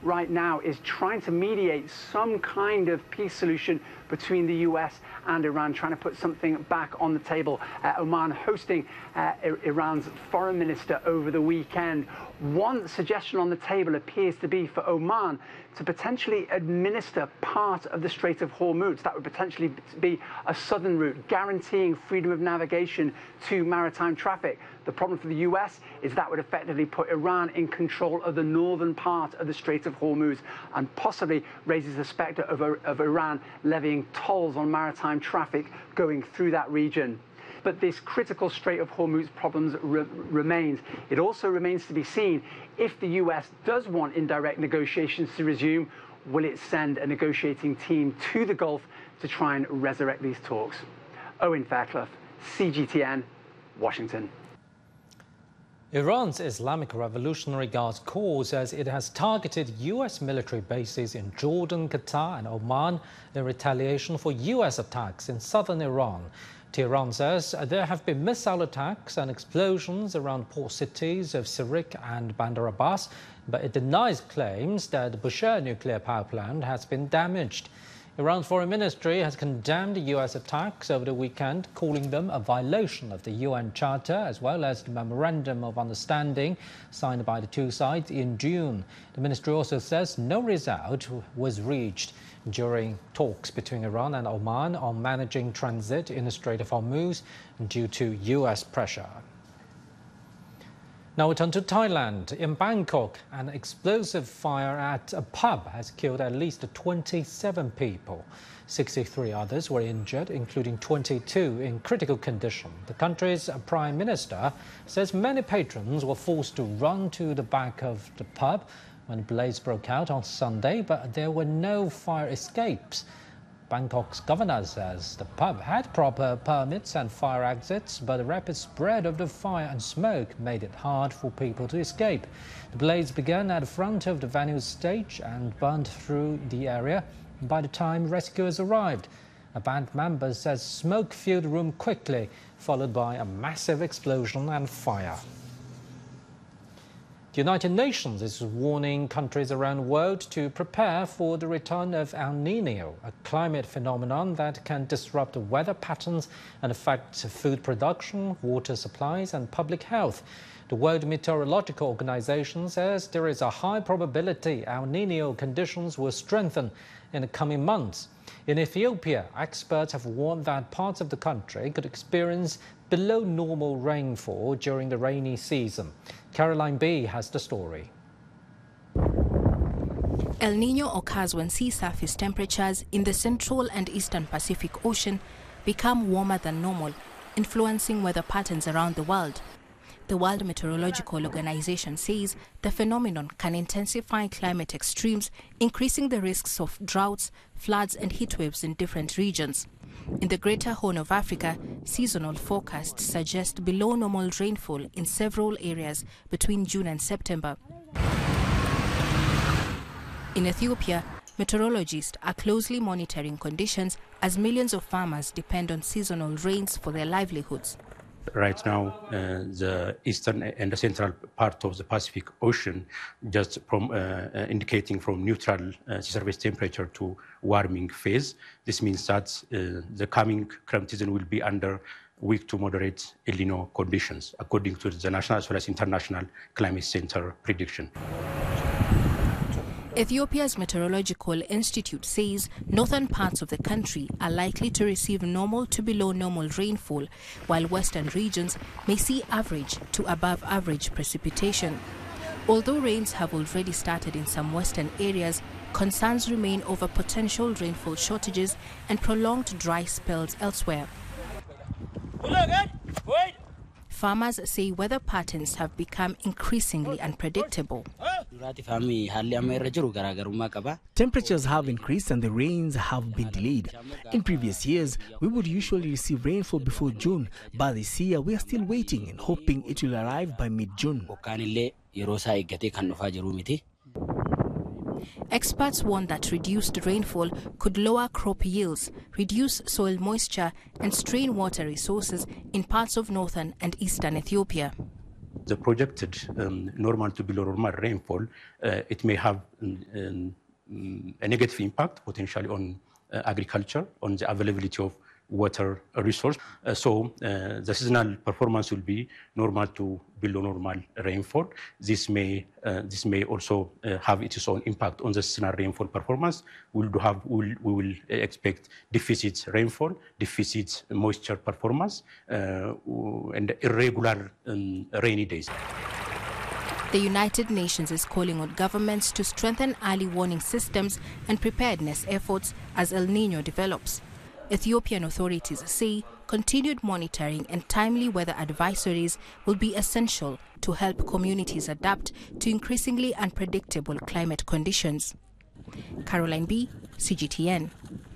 right now is trying to mediate some kind of peace solution between the US and Iran, trying to put something back on the table. Oman hosting Iran's foreign minister over the weekend. One suggestion on the table appears to be for Oman to potentially administer part of the Strait of Hormuz. That would potentially be a southern route, guaranteeing freedom of navigation to maritime traffic. The problem for the US is that would effectively put Iran in control of the northern part of the Strait of Hormuz and possibly raises the specter of Iran levying tolls on maritime traffic going through that region. But this critical Strait of Hormuz problems remains. It also remains to be seen if the US does want indirect negotiations to resume, will it send a negotiating team to the Gulf to try and resurrect these talks? Owen Fairclough, CGTN, Washington. Iran's Islamic Revolutionary Guard Corps says it has targeted US military bases in Jordan, Qatar and Oman in retaliation for US attacks in southern Iran. Tehran says there have been missile attacks and explosions around port cities of Sirik and Bandar Abbas, but it denies claims that the Bushehr nuclear power plant has been damaged. Iran's foreign ministry has condemned US attacks over the weekend, calling them a violation of the UN Charter as well as the Memorandum of Understanding signed by the two sides in June. The ministry also says no result was reached during talks between Iran and Oman on managing transit in the Strait of Hormuz due to US pressure. Now we turn to Thailand. In Bangkok, an explosive fire at a pub has killed at least 27 people. 63 others were injured, including 22 in critical condition. The country's prime minister says many patrons were forced to run to the back of the pub when the blaze broke out on Sunday, but there were no fire escapes. Bangkok's governor says the pub had proper permits and fire exits, but the rapid spread of the fire and smoke made it hard for people to escape. The blaze began at the front of the venue's stage and burned through the area by the time rescuers arrived. A band member says smoke filled the room quickly, followed by a massive explosion and fire. The United Nations is warning countries around the world to prepare for the return of El Niño, a climate phenomenon that can disrupt weather patterns and affect food production, water supplies and public health. The World Meteorological Organization says there is a high probability El Niño conditions will strengthen in the coming months. In Ethiopia, experts have warned that parts of the country could experience below normal rainfall during the rainy season. Caroline B. has the story. El Niño occurs when sea surface temperatures in the Central and Eastern Pacific Ocean become warmer than normal, influencing weather patterns around the world. The World Meteorological Organization says the phenomenon can intensify climate extremes, increasing the risks of droughts, floods and heatwaves in different regions. In the Greater Horn of Africa, seasonal forecasts suggest below normal rainfall in several areas between June and September. In Ethiopia, meteorologists are closely monitoring conditions as millions of farmers depend on seasonal rains for their livelihoods. Right now, the eastern and the central part of the Pacific Ocean, just from indicating from neutral sea surface temperature to warming phase. This means that the coming climate season will be under weak to moderate El Niño conditions, according to the national as well as international climate center prediction. Ethiopia's Meteorological Institute says northern parts of the country are likely to receive normal to below normal rainfall, while western regions may see average to above average precipitation. Although rains have already started in some western areas, concerns remain over potential rainfall shortages and prolonged dry spells elsewhere. Farmers say weather patterns have become increasingly unpredictable. Temperatures have increased and the rains have been delayed. In previous years, we would usually receive rainfall before June, but this year we are still waiting and hoping it will arrive by mid-June. Experts warn that reduced rainfall could lower crop yields, reduce soil moisture and strain water resources in parts of northern and eastern Ethiopia. the projected normal to below normal rainfall, it may have a negative impact potentially on agriculture, on the availability of water resource. So the seasonal performance will be normal to below normal rainfall. This may also have its own impact on the seasonal rainfall performance. We will expect deficit rainfall, deficit moisture performance, and irregular rainy days. The United Nations is calling on governments to strengthen early warning systems and preparedness efforts as El Niño develops. Ethiopian authorities say continued monitoring and timely weather advisories will be essential to help communities adapt to increasingly unpredictable climate conditions. Caroline B, CGTN.